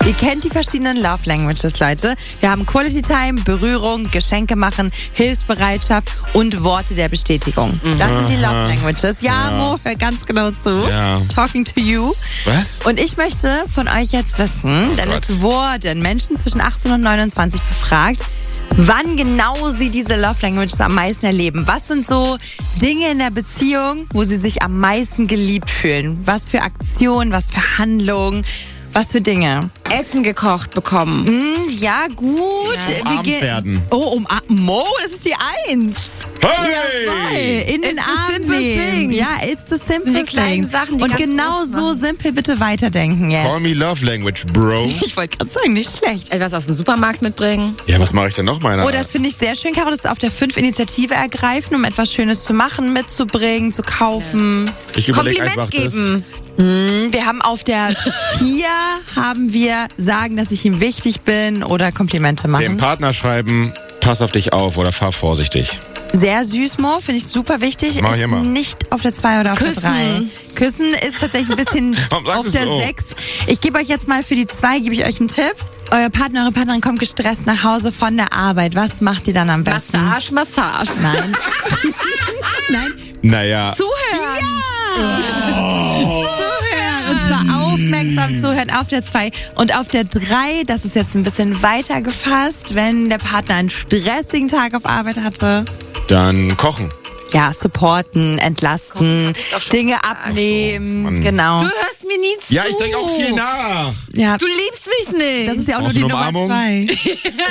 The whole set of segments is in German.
Ihr kennt die verschiedenen Love Languages, Leute. Wir haben Quality Time, Berührung, Geschenke machen, Hilfsbereitschaft und Worte der Bestätigung. Das sind die Love Languages. Ja, Mo, hör ganz genau zu. Ja. Talking to you. Was? Und ich möchte von euch jetzt wissen, denn es wurden Menschen zwischen 18 und 29 befragt, wann genau sie diese Love Languages am meisten erleben. Was sind so Dinge in der Beziehung, wo sie sich am meisten geliebt fühlen? Was für Aktionen, was für Handlungen, was für Dinge? Essen gekocht bekommen. Ja, gut. Umarmt werden. Oh, Mo, das ist die 1. Hey! In den It's the Arm simple nehmen. things. Ja, it's the simple Die kleinen things. Sachen, die und ganz genau groß so machen. simpel bitte weiterdenken jetzt. Call me love language, bro. Ich wollte gerade sagen, nicht schlecht. Etwas aus dem Supermarkt mitbringen. Ja, was mache ich denn noch, meiner? Oh, das finde ich sehr schön, Caro, dass auf der 5 Initiative ergreifen, um etwas Schönes zu machen, mitzubringen, zu kaufen. Ich überlege Kompliment einfach geben. Wir haben auf der 4 haben wir sagen, dass ich ihm wichtig bin oder Komplimente Dem machen. Partner schreiben, pass auf dich auf oder fahr vorsichtig. Sehr süß, Mo, finde ich super wichtig. Mach ich Ist immer. nicht auf der 2 oder auf Küssen. der 3. Küssen ist tatsächlich ein bisschen Warum sagst auf du's der so? 6. Ich gebe euch jetzt mal für die 2, gebe ich euch einen Tipp. Euer Partner, eure Partnerin kommt gestresst nach Hause von der Arbeit. Was macht ihr dann am besten? Massage. Nein. Nein. Naja. Zuhören. Zuhören. Und zwar aufmerksam zuhören auf der 2. Und auf der 3, das ist jetzt ein bisschen weiter gefasst, wenn der Partner einen stressigen Tag auf Arbeit hatte. Dann kochen. Ja, supporten, entlasten, doch schon Dinge abnehmen, Mann. genau. Du hörst mir nie zu. Ja, ich denke auch viel nach. Ja, Du liebst mich nicht. das ist ja auch nur Brauchst du die eine Nummer Umarmung? 2.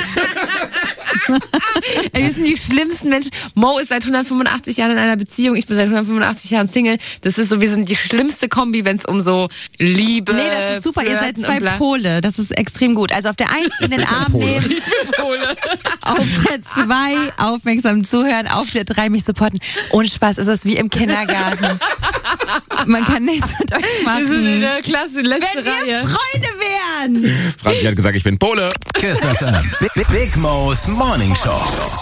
Ey, wir sind die schlimmsten Menschen. Mo ist seit 185 Jahren in einer Beziehung, ich bin seit 185 Jahren Single. Das ist so, wir sind die schlimmste Kombi, wenn es um so Liebe, Nee, das ist super. Ihr seid Flirten 2 und bla- Pole. Das ist extrem gut. Also auf der 1 in den Arm nehmen, Ich bin Pole. auf der 2 aufmerksam zuhören, auf der 3 mich supporten. Ohne Spaß ist es wie im Kindergarten. Man kann nichts mit euch Wir sind in machen. der Klasse, letzte Wenn wir Reihe. Freunde wären! Franzi hat gesagt, ich bin Pole. Kiss FM. Big Mo's Morning Show.